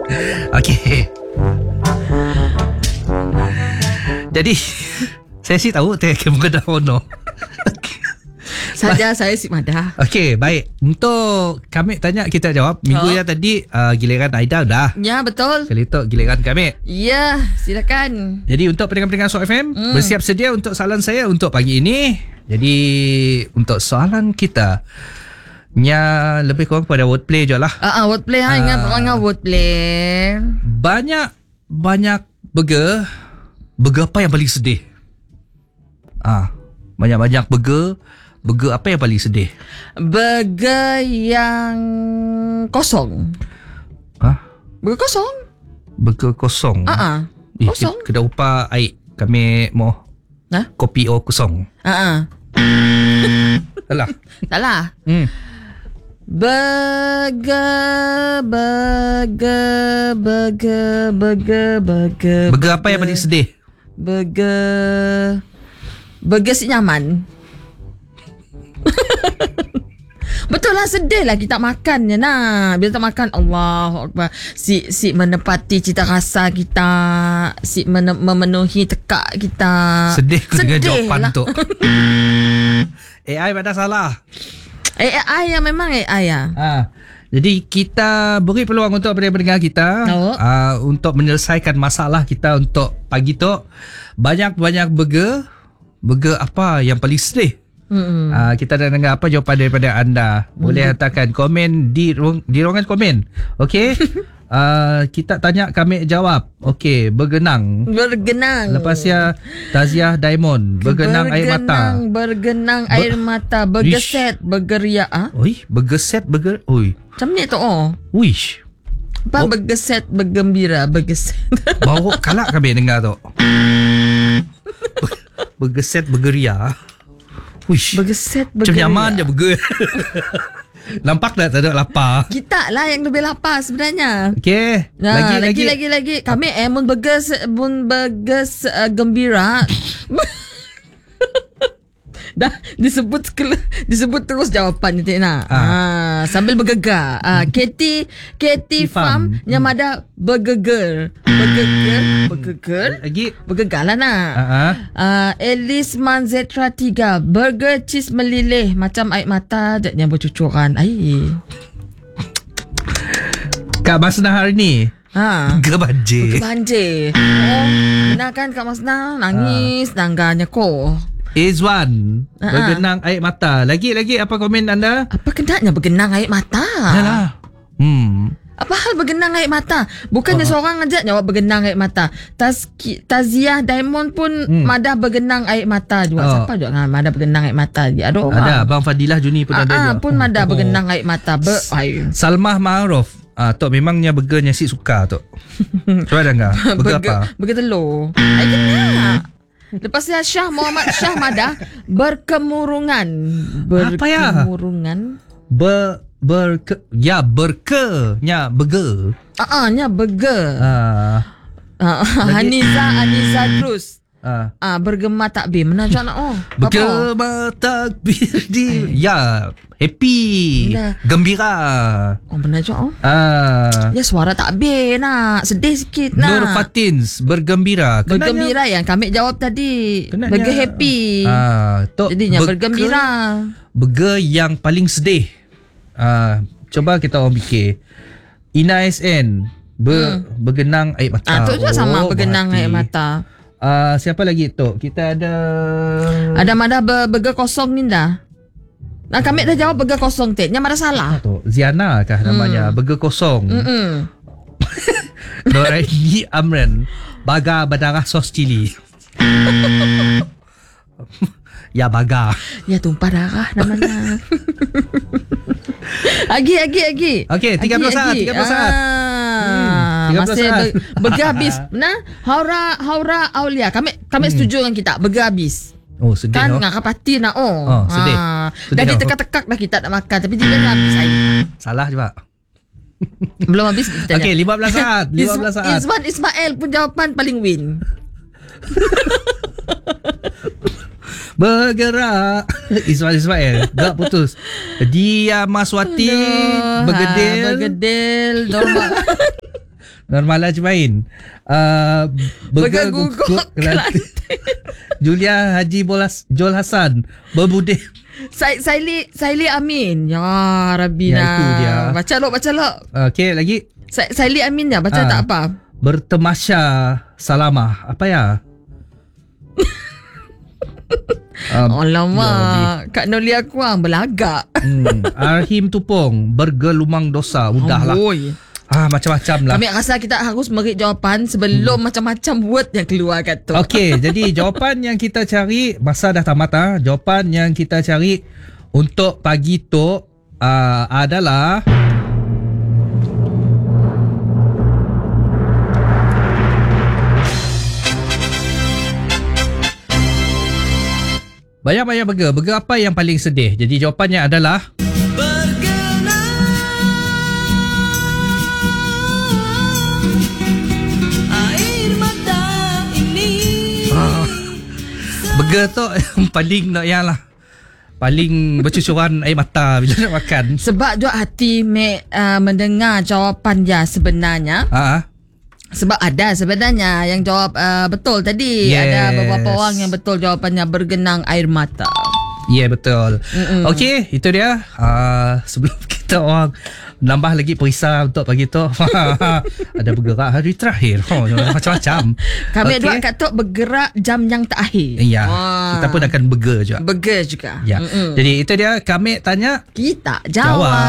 Okey. Jadi saya sih tahu teh kemudian honor. Saja saya si Madah. Okey, baik. Untuk kami tanya kita jawab. Minggu yang tadi giliran Aida dah. Ya, betul. Kali itu giliran kami. Ya, silakan. Jadi untuk pendengar-pendengar Shock FM, bersiap sedia untuk soalan saya untuk pagi ini. Jadi untuk soalan kita lebih kurang pada wordplay je lah. Wordplay ingat orang wordplay. Banyak burger apa yang paling sedih? Banyak burger apa yang paling sedih? Burger yang kosong. Burger kosong? Burger kosong. Kosong. Kedai upah air kami mau kopi kosong. Salah. Burger apa yang paling sedih? Burger si nyaman. Betul lah, sedih lah kita makannya nah. Bila tak makan, Allahu Akbar, si menepati cita rasa kita, si memenuhi tekak kita. Sedih dengan jawapan lah tu. AI pada salah. AI ya, memang AI ya. Jadi kita beri peluang untuk pendengar kita untuk menyelesaikan masalah kita untuk pagi tu. Banyak burger apa yang paling sedih? Kita dah dengar apa jawapan daripada anda. Boleh hantarkan komen di ruangan komen. Okey. Kita tanya, kami jawab. Okey, bergenang. Lepas ya Taziah Diamond, bergenang air mata. Bergenang air mata. Bergeset, bergeria. Bergeset. Macam ni tu Wish. Apa bergeset, bergembira, bergeset. Baru kalak kami dengar tu. Bergeset, bergeria. Wish. Bergeset, macam nyaman je burger. Nampak tak ada lapar? Kita lah yang lebih lapar sebenarnya. Okey. Lagi. Kami mun burgers gembira. Dah disebut terus jawapan ni nak. Sambil bergegar. Katie Farm yang ada bergegar. Lagi bergegar lah nak. Elis Manzetra 3 burger cheese melilih macam air mata yang bercucuran. Kak Masnah hari ni Berbanjir. Benar kan Kak Masnah? Nangis nangganya ko. Izwan bergenang air mata. Lagi apa komen anda? Apa kenanya bergenang air mata? Yalah. Apa hal bergenang air mata? Bukannya seorang aja jawab bergenang air mata. Taziah Diamond pun Madah bergenang air mata juga. Siapa juga Madah bergenang air mata? Ada orang. Ada Abang Fadilah Juni pun ada juga. Pun Madah bergenang air mata. Salmah Ma'ruf. Tok memangnya burgernya si suka tok. Cuba dengar. Burger apa? Burger telur. Kena. Lepas ni Syah Muhammad Syah Madah berkemurungan. Apa ya? Berkemurungan. Burger. Nya burger. Nya burger. Haniza terus. Bergema takbir. Mana macam nak bergema takbir di. Ya, happy. Gembira. Benar macam ya, suara takbir nak. Sedih sikit nak. Nur Fatins bergembira. Bergembira yang kami jawab tadi. Burger happy. Jadinya bergembira. Burger yang paling sedih. Coba kita orang fikir. Ina SN bergenang air mata. Tu juga sama bergenang air mata. Siapa lagi tu? Kita ada Madah burger kosong ni dah. Kami dah jawab burger kosong teh. Yang mana salah? Ziana kah namanya? Burger kosong. Noraini Amran baga berdarah sos cili. Ya baga. Ya tumpah darah namanya. Lagi. Okey, 30 saat. Masih berhabis. Haura Aulia. Kami setuju dengan kita. Berhabis. Sedih kan ngakak pati nak sedih. Dah ditekak-tekak dah kita nak makan tapi tidak habis air. Salah juga. Belum habis kita. Okey, 15 saat. Izwan Ismail pun jawapan paling win. Bergerak Ismail gak putus. Dia Maswati Bergedil Normal Ajmain. Burger Guguk Kelantan. Julia Haji Jol Hassan Berbudih. Saili Amin. Ya Rabbi Ya, itu dia. Baca lo. Okey, lagi. Saili Amin ya. Baca tak apa. Bertemasya Salamah. Apa ya? Alamak, Kak Nolia Kuang belagak. Arhim Tupong Bergelumang dosa. Udahlah. Amboi. Macam-macam lah. Kami rasa kita harus beri jawapan sebelum macam-macam word yang keluar kat tu. Okey, jadi jawapan yang kita cari, masa dah tamat. Jawapan yang kita cari untuk pagi tu adalah banyak-banyak burger. Burger apa yang paling sedih? Jadi jawapannya adalah burger tu yang paling nak yang lah, paling bercucuran air mata bila nak makan. Sebab juga hati mendengar jawapan dia sebenarnya. Sebab ada sebenarnya yang jawab betul tadi. Yes. Ada beberapa orang yang betul jawapannya bergenang air mata. Ya, yeah, betul. Okey, itu dia. Sebelum kita orang nambah lagi perisa untuk pagi tu. Ada bergerak hari terakhir. Macam-macam. Kami dua kat tu bergerak jam yang terakhir. Ya, kita pun akan burger juga. Burger juga. Ya. Jadi itu dia, kami tanya, kita jawab.